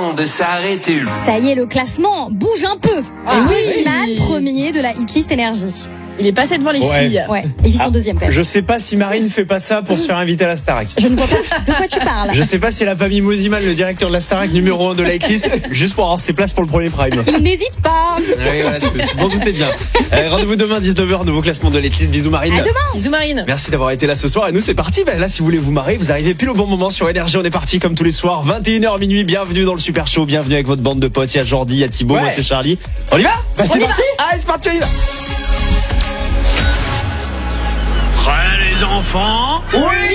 temps de s'arrêter. Ça y est, le classement bouge un peu. Ah, Et oui, oui. Slimane, premier de la hitlist énergie. Il est passé devant les filles. Ouais, et ils sont deuxième quand même. Je sais pas si Marine fait pas ça pour se faire inviter à la Starac. Je ne vois pas de quoi tu parles. Je sais pas si elle a pas mis Moziman, le directeur de la Starac numéro 1 de la hitlist, juste pour avoir ses places pour le premier prime. Il n'hésite pas. Oui, voilà, je m'en doutais bien. Rendez-vous demain 19h, nouveau classement de l'hitlist. Bisous Marine. À demain. Bisous Marine. Merci d'avoir été là ce soir et nous c'est parti. Là si vous voulez vous marrer, vous arrivez pile au bon moment sur Énergie. On est parti comme tous les soirs, 21h minuit. Bienvenue dans le Super Show, bienvenue avec votre bande de potes. Il y a Jordi, il y a Thibaut, moi c'est Charlie. On y va? C'est parti. Allez c'est parti, on y va. Prêts les enfants? Oui.